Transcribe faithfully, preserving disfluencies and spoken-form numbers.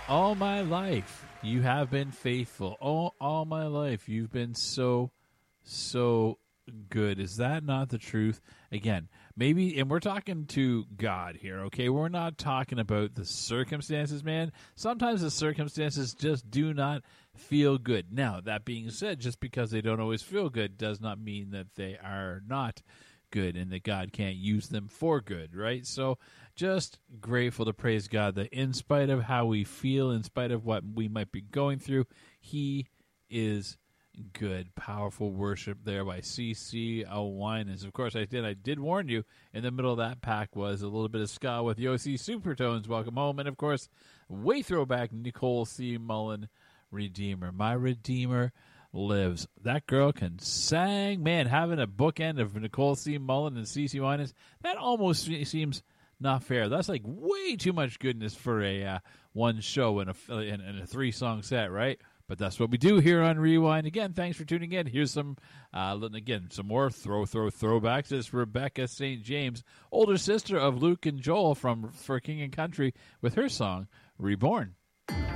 All my life, you have been faithful. All, all my life, you've been so, so good. Is that not the truth? Again, maybe, and we're talking to God here, okay? We're not talking about the circumstances, man. Sometimes the circumstances just do not feel good. Now, that being said, just because they don't always feel good does not mean that they are not good and that God can't use them for good, right? So just grateful to praise God that in spite of how we feel, in spite of what we might be going through, He is good. Powerful worship there by C C Winans. Of course, I did. I did warn you. In the middle of that pack was a little bit of ska with Yossi Supertones. Welcome home, and of course, way throwback Nicole C. Mullen, Redeemer. My Redeemer lives. That girl can sing. Man, having a bookend of Nicole C. Mullen and C C Winans, that almost seems not fair. That's like way too much goodness for a uh, one show and a in, in a three song set, right? But that's what we do here on Rewind. Again, thanks for tuning in. Here's some, uh, again, some more throw, throw, throwbacks. It's Rebecca Saint James, older sister of Luke and Joel from For King and Country, with her song, Reborn.